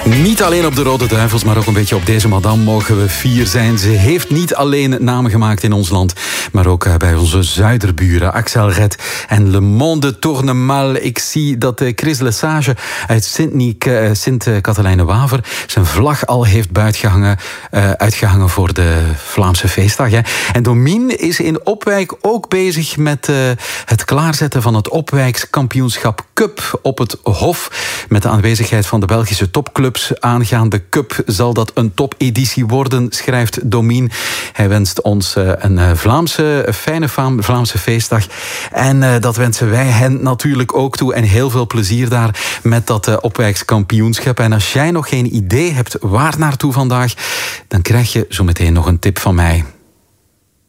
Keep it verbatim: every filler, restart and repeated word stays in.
Niet alleen op de Rode Duivels, maar ook een beetje op deze madame mogen we fier zijn. Ze heeft niet alleen namen gemaakt in ons land, maar ook bij onze zuiderburen. Axel Red en Le Monde tourne mal. Ik zie dat Chris Lesage uit Sint-Katelijne-Waver zijn vlag al heeft buitgehangen, uh, uitgehangen voor de Vlaamse feestdag. Hè. En Domien is in Opwijk ook bezig met uh, het klaarzetten van het Opwijks Kampioenschap Cup op het Hof. Met de aanwezigheid van de Belgische topclubs aangaande Cup zal dat een topeditie worden, schrijft Domien. Hij wenst ons uh, een uh, Vlaamse, fijne faam, Vlaamse feestdag. En uh, dat wensen wij hen natuurlijk ook toe. En heel veel plezier daar met dat uh, Opwijks kampioenschap. En als jij nog geen idee hebt waar naartoe vandaag, dan krijg je zo meteen nog een tip van mij.